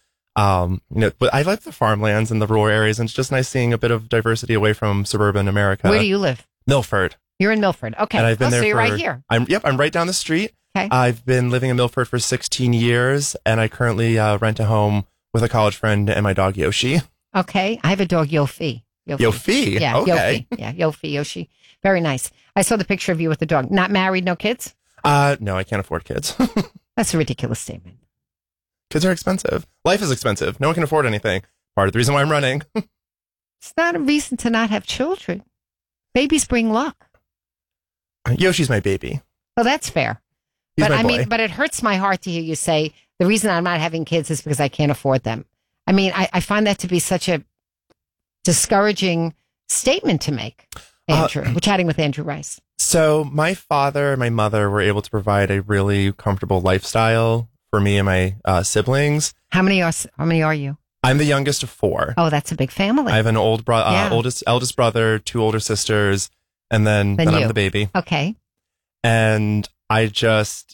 but I like the farmlands and the rural areas, and it's just nice seeing a bit of diversity away from suburban America. Where do you live? Milford. You're in Milford. Okay. And I've been there so you're for, right here. I'm right down the street. Okay. I've been living in Milford for 16 years, and I currently rent a home with a college friend and my dog Yoshi. Okay. I have a dog, Yofi. Yofi? Yeah, Okay. Yofi. Yeah, Yoshi. Very nice. I saw the picture of you with the dog. Not married, no kids? No, I can't afford kids. That's a ridiculous statement. Kids are expensive. Life is expensive. No one can afford anything. Part of the reason why I'm running. It's not a reason to not have children. Babies bring luck. Yoshi's my baby. Well, that's fair. He's But my I mean, boy. but it hurts my heart to hear you say the reason I'm not having kids is because I can't afford them. I mean, I find that to be such a discouraging statement to make, Andrew. We're chatting with Andrew Rice. So my father and my mother were able to provide a really comfortable lifestyle for me and my siblings. How many are you? I'm the youngest of 4. Oh, that's a big family. I have an eldest brother, 2 older sisters, and then you. I'm the baby. Okay. And I just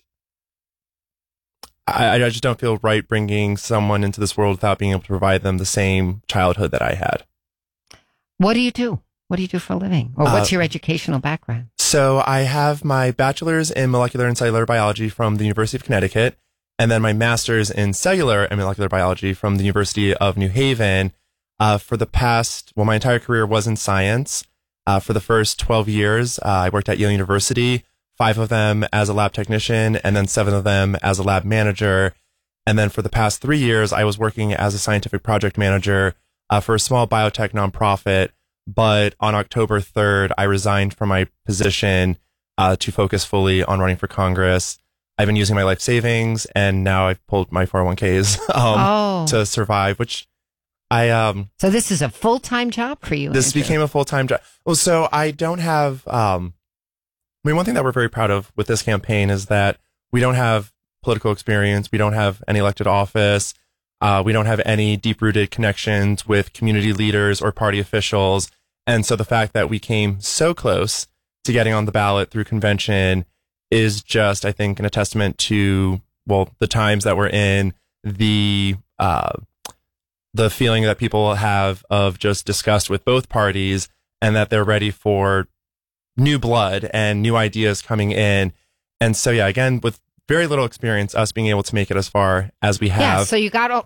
don't feel right bringing someone into this world without being able to provide them the same childhood that I had. What do you do? What do you do for a living? Or what's your educational background? So I have my bachelor's in molecular and cellular biology from the University of Connecticut, and then my master's in cellular and molecular biology from the University of New Haven. My entire career was in science. For the first 12 years, I worked at Yale University, 5 of them as a lab technician, and then 7 of them as a lab manager. And then for the past 3 years, I was working as a scientific project manager for a small biotech nonprofit. But on October 3rd, I resigned from my position to focus fully on running for Congress. I've been using my life savings, and now I've pulled my 401ks to survive, which So this is a full-time job for you, This became a full-time job. Well, so I don't have... one thing that we're very proud of with this campaign is that we don't have political experience. We don't have any elected office. We don't have any deep-rooted connections with community leaders or party officials. And so the fact that we came so close to getting on the ballot through convention is just, I think, a testament to, well, the times that we're in, the feeling that people have of just disgust with both parties, and that they're ready for new blood and new ideas coming in. And so, yeah, again, with very little experience, us being able to make it as far as we have. Yeah, so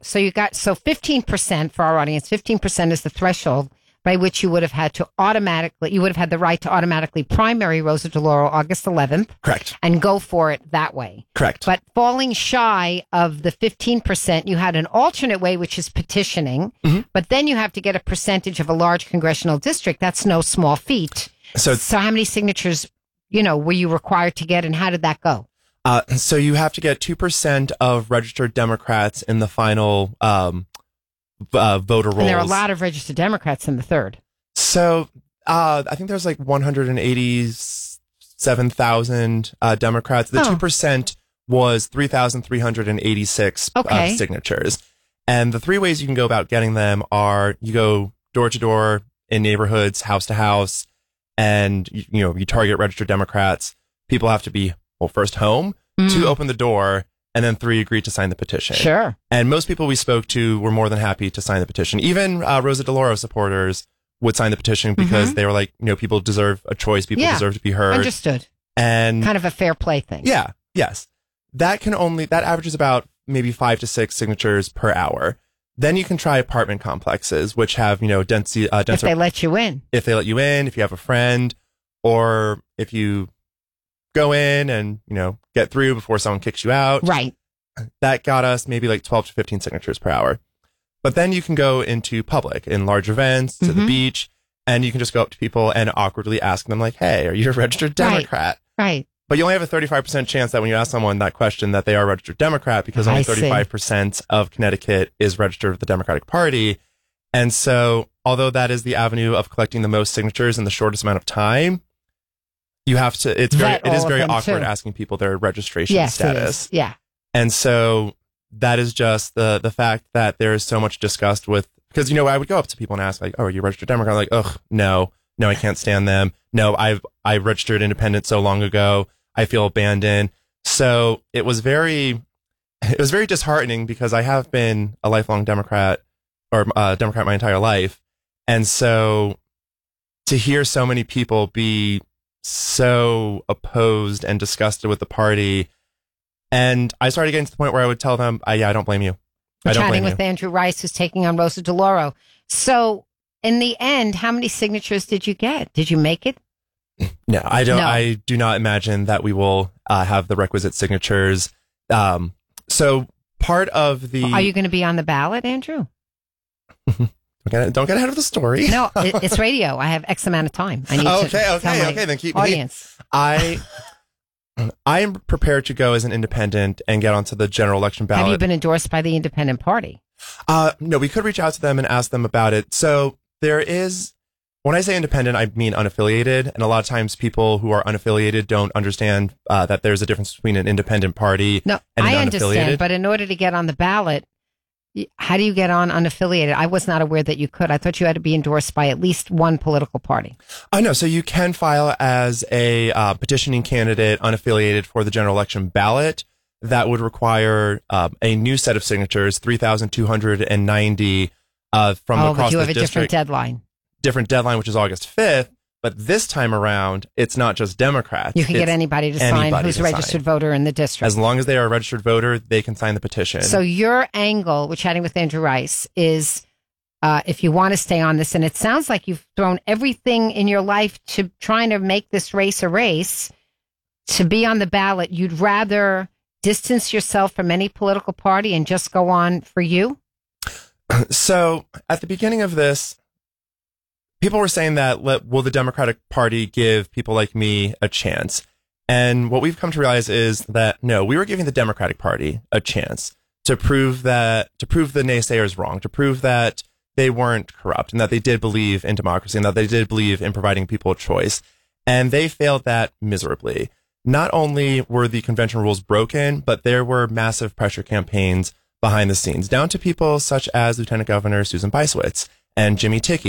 15% for our audience, 15% is the threshold by which you would have had the right to automatically primary Rosa DeLauro August 11th. Correct. And go for it that way. Correct. But falling shy of the 15%, you had an alternate way, which is petitioning. Mm-hmm. But then you have to get a percentage of a large congressional district. That's no small feat. So how many signatures, were you required to get, and how did that go? So you have to get 2% of registered Democrats in the final voter rolls. And there are a lot of registered Democrats in the third. So I think there's like 187,000 Democrats. The 2% was 3,386 signatures. And the three ways you can go about getting them are you go door to door in neighborhoods, house to house, and you target registered Democrats. People have to be, first home, 2, open the door, and then 3, agree to sign the petition. Sure. And most people we spoke to were more than happy to sign the petition. Even Rosa DeLauro supporters would sign the petition because they were like, people deserve a choice. People deserve to be heard. Understood. And kind of a fair play thing. Yeah. Yes. That averages about maybe 5 to 6 signatures per hour. Then you can try apartment complexes, which have, denser. If they let you in. If they let you in, if you have a friend, or if you go in and, get through before someone kicks you out. Right. That got us maybe like 12 to 15 signatures per hour. But then you can go into public in large events, to the beach, and you can just go up to people and awkwardly ask them like, hey, are you a registered Democrat? Right. But you only have a 35% chance that when you ask someone that question that they are a registered Democrat, because only 35% of Connecticut is registered with the Democratic Party. And so, although that is the avenue of collecting the most signatures in the shortest amount of time, you have to, it is very awkward asking people their registration status. Yeah. And so that is just the fact that there is so much disgust with, because, I would go up to people and ask like, oh, are you a registered Democrat? I'm like, ugh, no, I can't stand them. No, I registered independent so long ago. I feel abandoned. So it was very disheartening because I have been a lifelong Democrat or Democrat my entire life. And so to hear so many people be so opposed and disgusted with the party, and I started getting to the point where I would tell them, I don't blame you. We're chatting with Andrew Rice, who's taking on Rosa DeLauro. So in the end, how many signatures did you get? Did you make it? No, I don't. No. I do not imagine that we will have the requisite signatures. So part of the... Are you going to be on the ballot, Andrew? Don't get ahead of the story. No, it's radio. I have X amount of time. I need to tell my then keep audience. I am prepared to go as an independent and get onto the general election ballot. Have you been endorsed by the independent party? No, we could reach out to them and ask them about it. So there is, when I say independent, I mean unaffiliated. And a lot of times people who are unaffiliated don't understand that there's a difference between an independent party and an unaffiliated. I understand, but in order to get on the ballot, how do you get on unaffiliated? I was not aware that you could. I thought you had to be endorsed by at least one political party. No, so you can file as a petitioning candidate unaffiliated for the general election ballot. That would require a new set of signatures, 3,290 from across the district. But you have a different deadline. Different deadline, which is August 5th. But this time around, it's not just Democrats. You can get anybody to sign who's a registered voter in the district. As long as they are a registered voter, they can sign the petition. So your angle, we're chatting with Andrew Rice, is if you want to stay on this, and it sounds like you've thrown everything in your life to trying to make this race a race, to be on the ballot, you'd rather distance yourself from any political party and just go on for you? So at the beginning of this, people were saying that, will the Democratic Party give people like me a chance? And what we've come to realize is that, no, we were giving the Democratic Party a chance to prove the naysayers wrong, to prove that they weren't corrupt and that they did believe in democracy and that they did believe in providing people a choice. And they failed that miserably. Not only were the convention rules broken, but there were massive pressure campaigns behind the scenes, down to people such as Lieutenant Governor Susan Bysiewicz and Jimmy Tickey,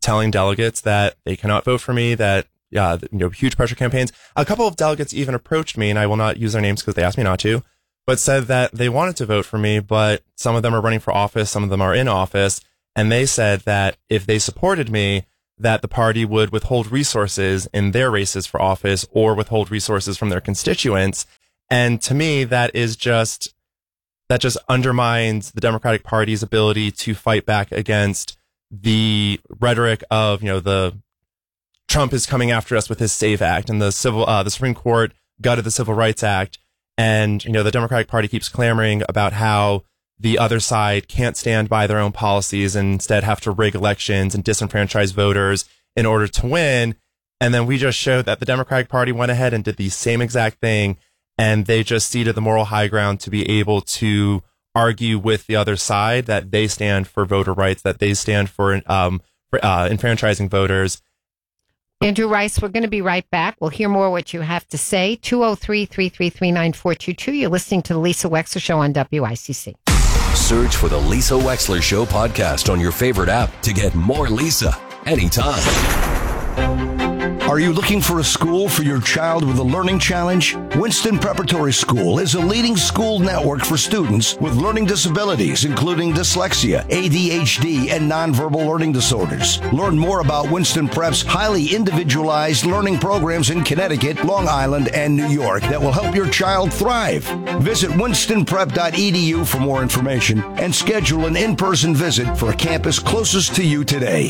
telling delegates that they cannot vote for me, that huge pressure campaigns. A couple of delegates even approached me, and I will not use their names because they asked me not to, but said that they wanted to vote for me, but some of them are running for office, some of them are in office, and they said that if they supported me, that the party would withhold resources in their races for office or withhold resources from their constituents. And to me, that just undermines the Democratic Party's ability to fight back against the rhetoric of, the Trump is coming after us with his SAVE Act, and the Supreme Court gutted the Civil Rights Act. And, the Democratic Party keeps clamoring about how the other side can't stand by their own policies and instead have to rig elections and disenfranchise voters in order to win. And then we just showed that the Democratic Party went ahead and did the same exact thing. And they just ceded the moral high ground to be able to argue with the other side that they stand for voter rights, that they stand for enfranchising voters. Andrew Rice, we're going to be right back. We'll hear more what you have to say. 203-333-9422. You're listening to the Lisa Wexler Show on WICC. Search for the Lisa Wexler Show podcast on your favorite app to get more Lisa anytime. Are you looking for a school for your child with a learning challenge? Winston Preparatory School is a leading school network for students with learning disabilities, including dyslexia, ADHD, and nonverbal learning disorders. Learn more about Winston Prep's highly individualized learning programs in Connecticut, Long Island, and New York that will help your child thrive. Visit winstonprep.edu for more information and schedule an in-person visit for a campus closest to you today.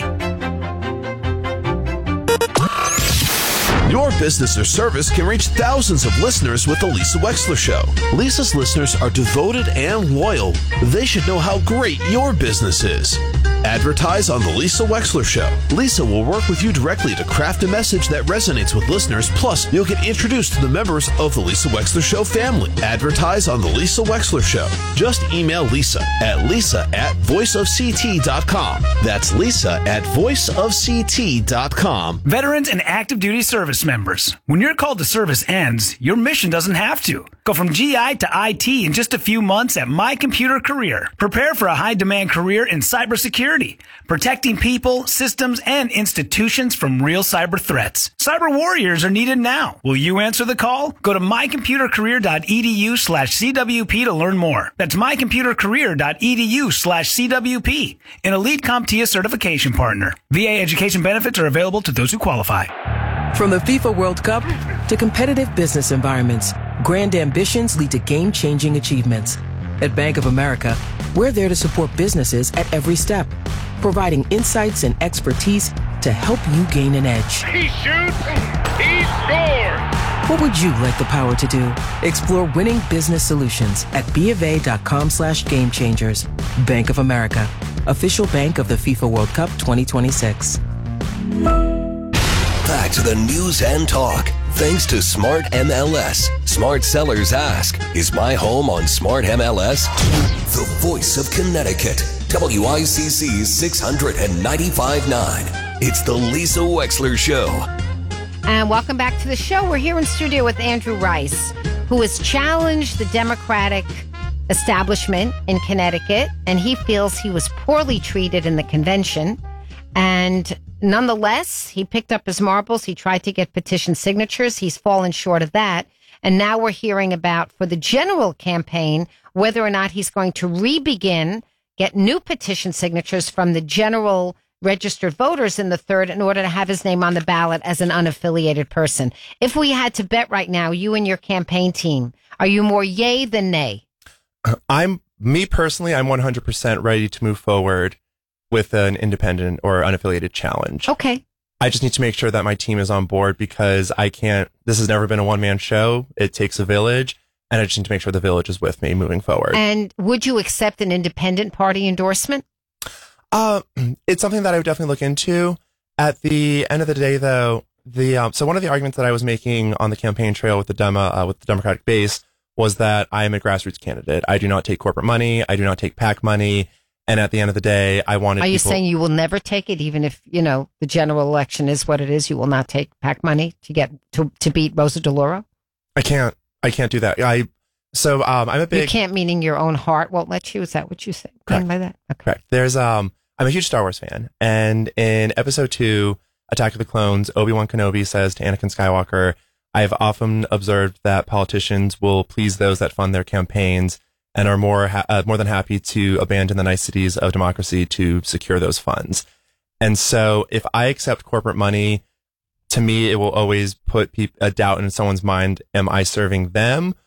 Your business or service can reach thousands of listeners with The Lisa Wexler Show. Lisa's listeners are devoted and loyal. They should know how great your business is. Advertise on The Lisa Wexler Show. Lisa will work with you directly to craft a message that resonates with listeners, plus you'll get introduced to the members of The Lisa Wexler Show family. Advertise on The Lisa Wexler Show. Just email Lisa at voiceofct.com. That's Lisa at voiceofct.com. Veterans and active duty service members. When your call to service ends, your mission doesn't have to. Go from GI to IT in just a few months at My Computer Career. Prepare for a high-demand career in cybersecurity, protecting people, systems, and institutions from real cyber threats. Cyber warriors are needed now. Will you answer the call? Go to mycomputercareer.edu/CWP to learn more. That's mycomputercareer.edu/CWP, an elite CompTIA certification partner. VA education benefits are available to those who qualify. From the FIFA World Cup to competitive business environments, grand ambitions lead to game-changing achievements. At Bank of America, we're there to support businesses at every step, providing insights and expertise to help you gain an edge. He shoots, he scores! What would you like the power to do? Explore winning business solutions at BofA.com/gamechangers. Bank of America, official bank of the FIFA World Cup 2026. Back to the news and talk. Thanks to Smart MLS. Smart sellers ask, is my home on Smart MLS? The voice of Connecticut. WICC 695.9. It's the Lisa Wexler Show. And welcome back to the show. We're here in studio with Andrew Rice, who has challenged the Democratic establishment in Connecticut, and he feels he was poorly treated in the convention. And nonetheless, he picked up his marbles. He tried to get petition signatures. He's fallen short of that. And now we're hearing about, for the general campaign, whether or not he's going to re-begin, get new petition signatures from the general registered voters in the third in order to have his name on the ballot as an unaffiliated person. If we had to bet right now, you and your campaign team, are you more yay than nay? Me personally, I'm 100% ready to move forward with an independent or unaffiliated challenge. Okay. I just need to make sure that my team is on board because this has never been a one-man show. It takes a village, and I just need to make sure the village is with me moving forward. And would you accept an independent party endorsement? It's something that I would definitely look into. At the end of the day, though, so one of the arguments that I was making on the campaign trail with the Democratic base was that I am a grassroots candidate. I do not take corporate money. I do not take PAC money. And at the end of the day, I wanted Are you saying you will never take it, even if, the general election is what it is? You will not take PAC money to get to beat Rosa DeLauro? I can't do that. I'm a big... You can't, meaning your own heart won't let you? Is that what you say? Correct. By that? Okay. Correct. There's, I'm a huge Star Wars fan. And in episode 2, Attack of the Clones, Obi-Wan Kenobi says to Anakin Skywalker, I have often observed that politicians will please those that fund their campaigns and are more than happy to abandon the niceties of democracy to secure those funds. And so if I accept corporate money, to me, it will always put a doubt in someone's mind. Am I serving them